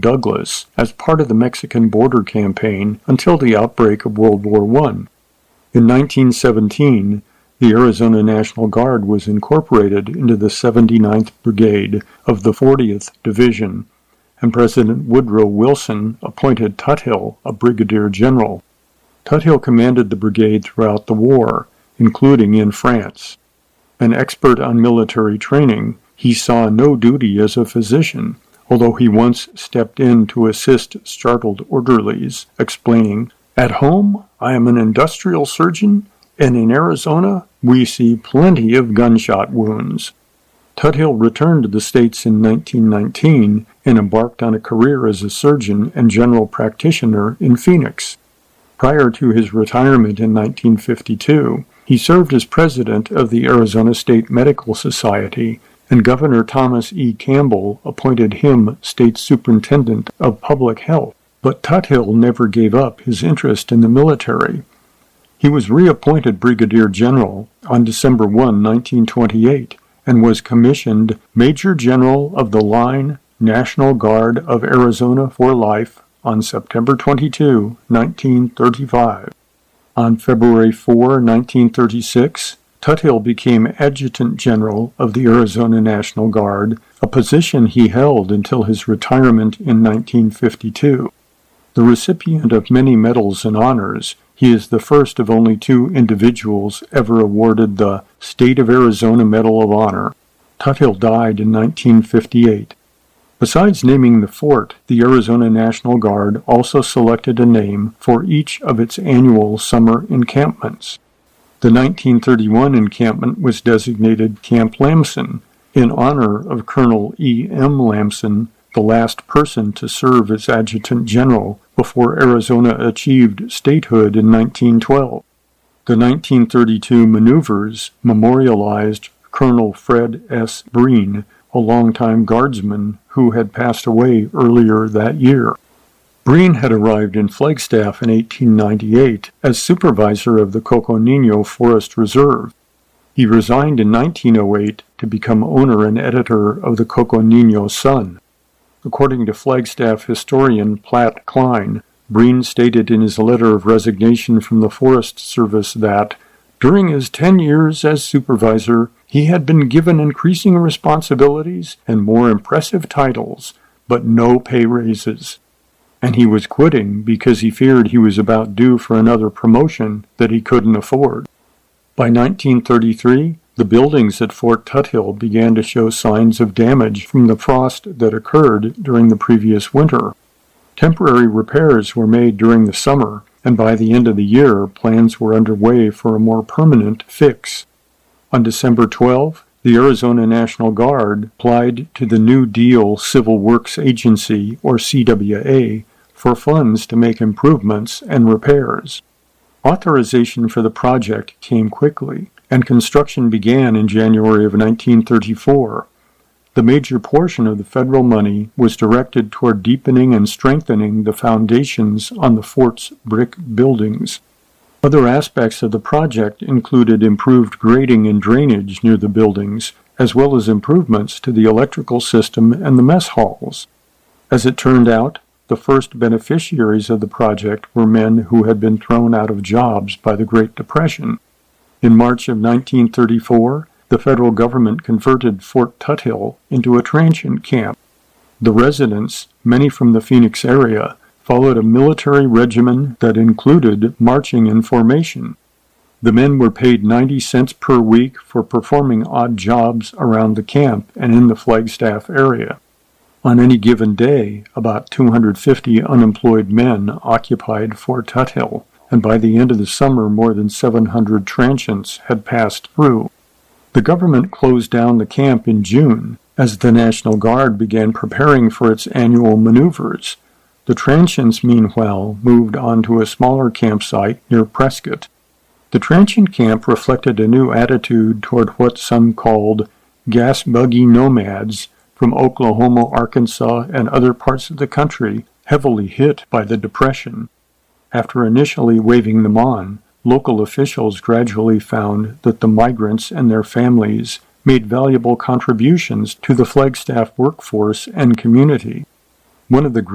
Douglas as part of the Mexican border campaign until the outbreak of World War I. In 1917, the Arizona National Guard was incorporated into the 79th Brigade of the 40th Division, and President Woodrow Wilson appointed Tuthill a brigadier general. Tuthill commanded the brigade throughout the war, including in France. An expert on military training, he saw no duty as a physician, although he once stepped in to assist startled orderlies, explaining, "At home, I am an industrial surgeon, and in Arizona, we see plenty of gunshot wounds." Tuthill returned to the States in 1919 and embarked on a career as a surgeon and general practitioner in Phoenix. Prior to his retirement in 1952, he served as president of the Arizona State Medical Society, and Governor Thomas E. Campbell appointed him state superintendent of public health. But Tuthill never gave up his interest in the military. He was reappointed brigadier general on December 1, 1928, and was commissioned Major General of the Line National Guard of Arizona for life on September 22, 1935. On February 4, 1936, Tuthill became Adjutant General of the Arizona National Guard, a position he held until his retirement in 1952. The recipient of many medals and honors, he is the first of only 2 individuals ever awarded the State of Arizona Medal of Honor. Tuthill died in 1958. Besides naming the fort, the Arizona National Guard also selected a name for each of its annual summer encampments. The 1931 encampment was designated Camp Lamson in honor of Colonel E. M. Lamson, the last person to serve as Adjutant General before Arizona achieved statehood in 1912. The 1932 maneuvers memorialized Colonel Fred S. Breen, a longtime guardsman who had passed away earlier that year. Breen had arrived in Flagstaff in 1898 as supervisor of the Coconino Forest Reserve. He resigned in 1908 to become owner and editor of the Coconino Sun. According to Flagstaff historian Platt Klein, Breen stated in his letter of resignation from the Forest Service that, during his 10 years as supervisor, he had been given increasing responsibilities and more impressive titles, but no pay raises. And he was quitting because he feared he was about due for another promotion that he couldn't afford. By 1933, the buildings at Fort Tuthill began to show signs of damage from the frost that occurred during the previous winter. Temporary repairs were made during the summer, and by the end of the year, plans were underway for a more permanent fix. On December 12, the Arizona National Guard applied to the New Deal Civil Works Agency, or CWA, for funds to make improvements and repairs. Authorization for the project came quickly, and construction began in January of 1934. The major portion of the federal money was directed toward deepening and strengthening the foundations on the fort's brick buildings. Other aspects of the project included improved grading and drainage near the buildings, as well as improvements to the electrical system and the mess halls. As it turned out, the first beneficiaries of the project were men who had been thrown out of jobs by the Great Depression. In March of 1934, the federal government converted Fort Tuthill into a transient camp. The residents, many from the Phoenix area, followed a military regimen that included marching in formation. The men were paid 90 cents per week for performing odd jobs around the camp and in the Flagstaff area. On any given day, about 250 unemployed men occupied Fort Tuthill, and by the end of the summer more than 700 transients had passed through. The government closed down the camp in June as the National Guard began preparing for its annual maneuvers. The transients, meanwhile, moved on to a smaller campsite near Prescott. The transient camp reflected a new attitude toward what some called gas buggy nomads from Oklahoma, Arkansas, and other parts of the country heavily hit by the Depression. After initially waving them on, local officials gradually found that the migrants and their families made valuable contributions to the Flagstaff workforce and community. One of the